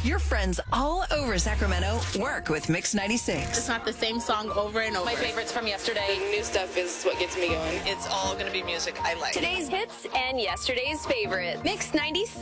Your friends all over Sacramento work with Mix 96. It's not the same song over and over. My favorites from yesterday. The new stuff is what gets me going. It's all going to be music I like. Today's hits and yesterday's favorite. Mix 96.